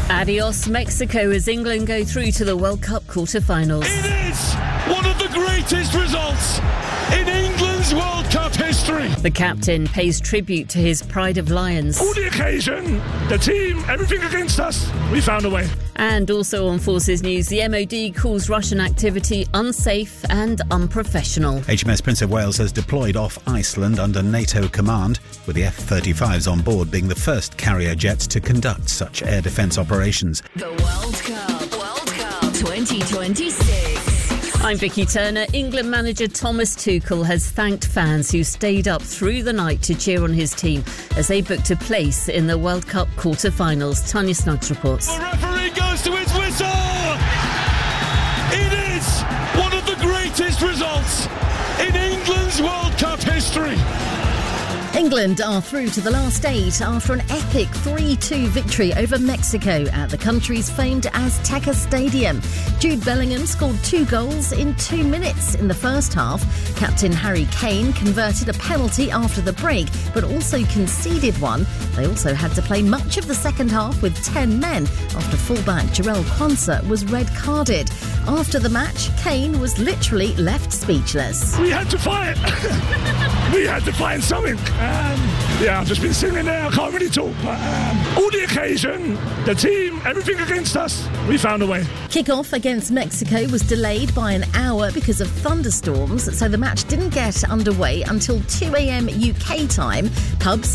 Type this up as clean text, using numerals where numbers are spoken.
Adios, Mexico, as England go through to the World Cup quarter-finals. It is one of the greatest results in England's World Cup history. The captain pays tribute to his pride of Lions. All the occasion, the team, everything against us, we found a way. And also on Forces News, the MOD calls Russian activity unsafe and unprofessional. HMS Prince of Wales has deployed off Iceland under NATO command, with the F-35s on board being the first carrier jets to conduct such air defence operations. The World Cup 2026. I'm Vicky Turner. England manager Thomas Tuchel has thanked fans who stayed up through the night to cheer on his team as they booked a place in the World Cup quarter-finals. Tanya Snuggs reports. The referee goes to his whistle! It is one of the greatest results in England's World Cup history. England are through to the last 8 after an epic 3-2 victory over Mexico at the country's famed Azteca Stadium. Jude Bellingham scored 2 goals in 2 minutes in the first half. Captain Harry Kane converted a penalty after the break, but also conceded one. They also had to play much of the second half with 10 men after fullback Jarell Quansah was red-carded. After the match, Kane was literally left speechless. We had to fight. We had to find something. I've just been sitting there. I can't really talk. But all the occasion, the team, everything against us, we found a way. Kick-off against Mexico was delayed by an hour because of thunderstorms, so the match didn't get underway until 2 a.m. UK time. Pubs